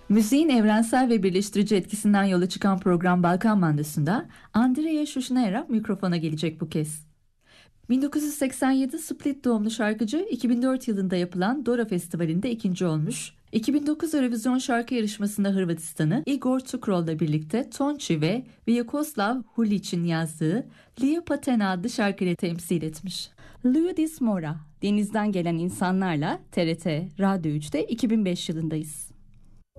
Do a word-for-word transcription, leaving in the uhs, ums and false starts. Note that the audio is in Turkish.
Müziğin evrensel ve birleştirici etkisinden yola çıkan program Balkan Mandosu'nda Andrea Shushnera mikrofona gelecek bu kez. bin dokuz yüz seksen yedi Split doğumlu şarkıcı iki bin dört yılında yapılan Dora Festivali'nde ikinci olmuş. iki bin dokuz Eurovision şarkı yarışmasında Hırvatistan'ı Igor Tukrol'la birlikte Tonči ve Vyacheslav Hulić'in yazdığı Lia Patena adlı şarkıyla temsil etmiş. Ljudi s mora, denizden gelen insanlarla T R T Radyo üçte iki bin beş yılındayız.